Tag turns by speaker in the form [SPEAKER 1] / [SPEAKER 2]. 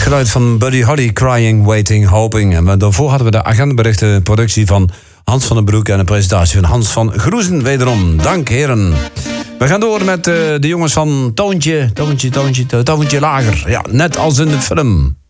[SPEAKER 1] geluid van Buddy Holly, Crying, Waiting, Hoping. En daarvoor hadden we de agendaberichten, productie van Hans van den Broek en de presentatie van Hans van Groezen. Wederom, dank heren. We gaan door met de jongens van Toontje Lager. Ja, net als in de film.